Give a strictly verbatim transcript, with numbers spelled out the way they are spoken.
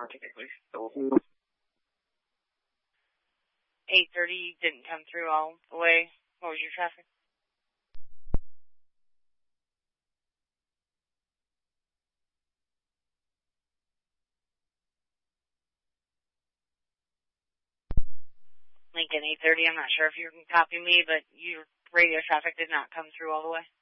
eight thirty didn't come through all the way. What was your traffic? Lincoln eight thirty, I'm not sure if you can copy me, but your radio traffic did not come through all the way.